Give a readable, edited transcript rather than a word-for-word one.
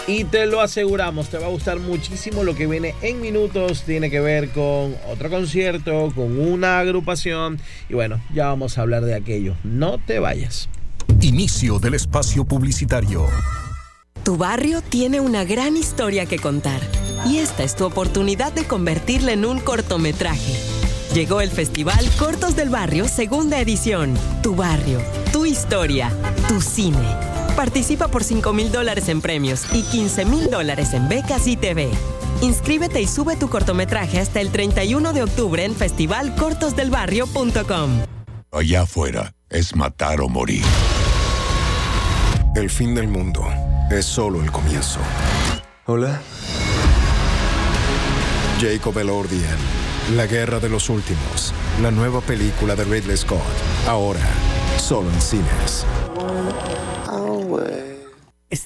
Y te lo aseguramos, te va a gustar muchísimo lo que viene en minutos. Tiene que ver con otro concierto, con una agrupación. Y bueno, ya vamos a hablar de aquello. No te vayas. Inicio del espacio publicitario. Tu barrio tiene una gran historia que contar. Y esta es tu oportunidad de convertirla en un cortometraje. Llegó el Festival Cortos del Barrio, segunda edición. Tu barrio, tu historia, tu cine. Participa por $5,000 en premios y $15,000 en becas y TV. Inscríbete y sube tu cortometraje hasta el 31 de octubre en festivalcortosdelbarrio.com. Allá afuera es matar o morir. El fin del mundo es solo el comienzo. Hola. Jacob Elordian, La Guerra de los Últimos, la nueva película de Ridley Scott, ahora solo en cines. Away.